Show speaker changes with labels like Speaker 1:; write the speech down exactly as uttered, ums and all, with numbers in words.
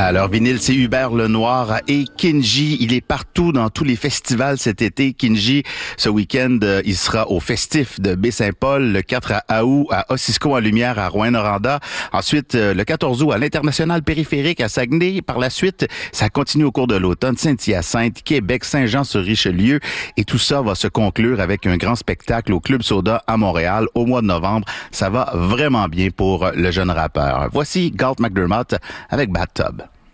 Speaker 1: Alors, vinyle, c'est Hubert Lenoir et Kinji. Il est partout dans tous les festivals cet été. Kinji, ce week-end, il sera au Festif de Baie-Saint-Paul, le quatre août à Ossisco en Lumière à Rouyn-Noranda. Ensuite, le quatorze août à l'International Périphérique à Saguenay. Par la suite, ça continue au cours de l'automne. Saint-Hyacinthe, Québec, Saint-Jean-sur-Richelieu. Et tout ça va se conclure avec un grand spectacle au Club Soda à Montréal au mois de novembre. Ça va vraiment bien pour le jeune rappeur. Voici Galt MacDermot avec Bathtub.